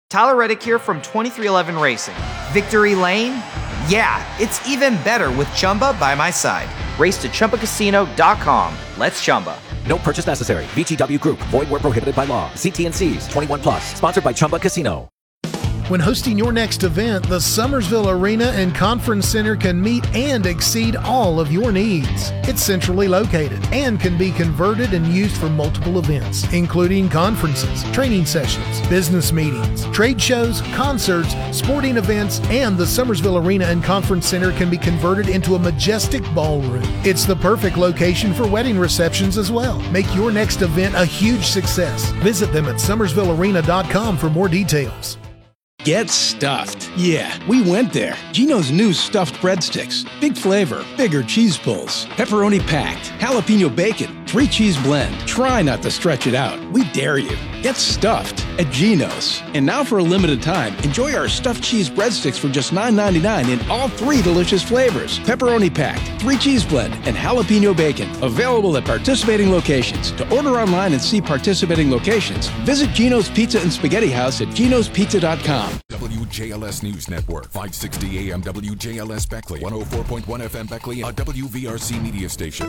Tyler Reddick here from 2311 Racing. Victory Lane? Yeah, it's even better with Chumba by my side. Race to ChumbaCasino.com. Let's Chumba. No purchase necessary. VGW Group. Void where prohibited by law. See T&Cs. 21 plus. Sponsored by Chumba Casino. When hosting your next event, the Summersville Arena and Conference Center can meet and exceed all of your needs. It's centrally located and can be converted and used for multiple events, including conferences, training sessions, business meetings, trade shows, concerts, sporting events, and the Summersville Arena and Conference Center can be converted into a majestic ballroom. It's the perfect location for wedding receptions as well. Make your next event a huge success. Visit them at summersvillearena.com for more details. Get stuffed. Yeah, we went there. Geno's new stuffed breadsticks. Big flavor, bigger cheese pulls, pepperoni packed, jalapeno bacon, 3-cheese blend. Try not to stretch it out. We dare you. Get stuffed at Geno's. And now for a limited time, enjoy our stuffed cheese breadsticks for just $9.99 in all 3 delicious flavors. Pepperoni packed, 3-cheese blend, and jalapeno bacon. Available at participating locations. To order online and see participating locations, visit Geno's Pizza and Spaghetti House at genospizza.com. WJLS News Network, 560 AM WJLS Beckley, 104.1 FM Beckley, a WVRC media station.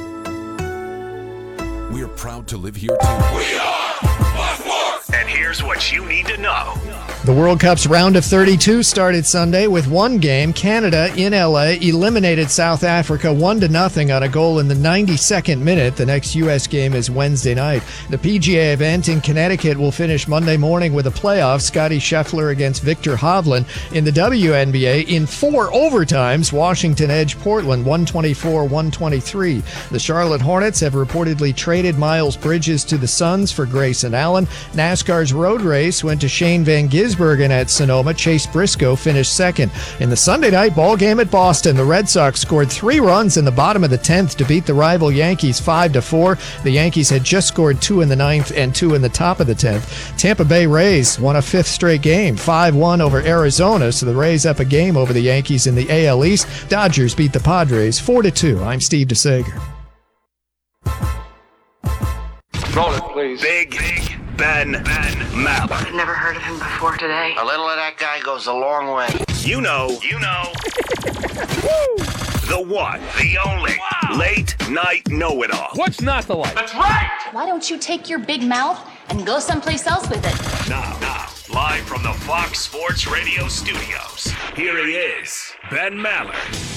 We're proud to live here too. We are Buzzworks! And here's what you need to know. The World Cup's round of 32 started Sunday with one game. Canada in LA eliminated South Africa 1-0 on a goal in the 92nd minute. The next U.S. game is Wednesday night. The PGA event in Connecticut will finish Monday morning with a playoff. Scottie Scheffler against Victor Hovland. In the WNBA, in 4 overtimes, Washington edged Portland 124-123. The Charlotte Hornets have reportedly traded Miles Bridges to the Suns for Grayson Allen. NASCAR's road race went to Shane Van Gisbergen at Sonoma. Chase Briscoe finished second. In the Sunday night ball game at Boston, the Red Sox scored 3 runs in the bottom of the 10th to beat the rival Yankees 5-4. The Yankees had just scored 2 in the 9th and 2 in the top of the 10th. Tampa Bay Rays won a 5th straight game, 5-1 over Arizona, so the Rays up a game over the Yankees in the AL East. Dodgers beat the Padres 4-2. I'm Steve DeSager. Roll it, please. Big Ben Maller. I've never heard of him before today. A little of that guy goes a long way. You know. The one, the only, late night know-it-all. What's not to like? That's right! Why don't you take your big mouth and go someplace else with it? Now, live from the Fox Sports Radio studios, here he is, Ben Maller.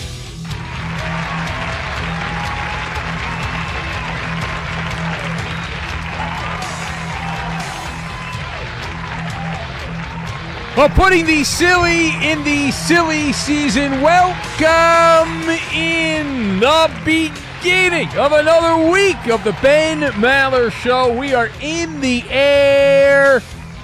Well, putting the silly in the silly season, welcome in the beginning of another week of the Ben Maller Show. We are in the air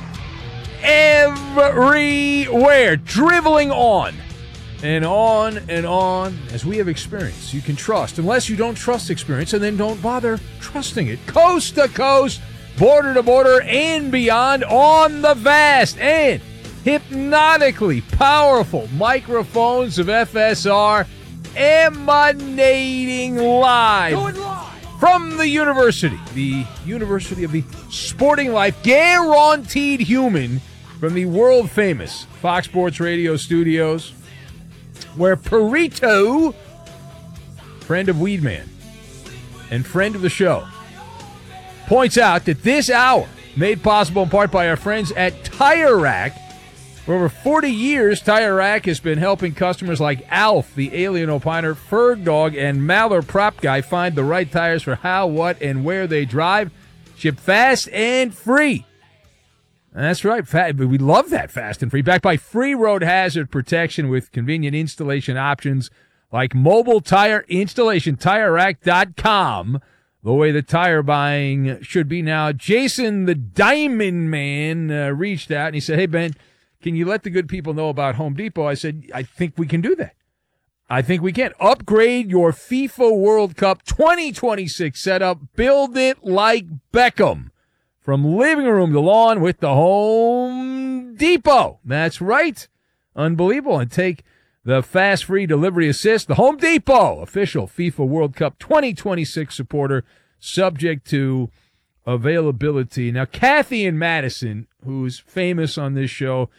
everywhere, dribbling on and on as we have experience. You can trust, unless you don't trust experience, and then don't bother trusting it. Coast to coast, border to border, and beyond on the vast and hypnotically powerful microphones of FSR, emanating live from the University of the Sporting Life, guaranteed human, from the world-famous Fox Sports Radio studios, where Perito, friend of Weedman and friend of the show, points out that this hour, made possible in part by our friends at Tire Rack. For over 40 years, Tire Rack has been helping customers like Alf, the Alien Opiner, Ferg Dog, and Maller Prop Guy find the right tires for how, what, and where they drive. Ship fast and free. That's right. We love that, fast and free. Backed by free road hazard protection with convenient installation options like mobile tire installation. TireRack.com. The way the tire buying should be now. Jason, the Diamond Man, reached out and he said, "Hey, Ben, can you let the good people know about Home Depot?" I said, "I think we can do that. I think we can. Upgrade your FIFA World Cup 2026 setup. Build it like Beckham. From living room to lawn with the Home Depot." That's right. Unbelievable. And take the fast free delivery assist. The Home Depot, official FIFA World Cup 2026 supporter, subject to availability. Now, Kathy in Madison, who's famous on this show,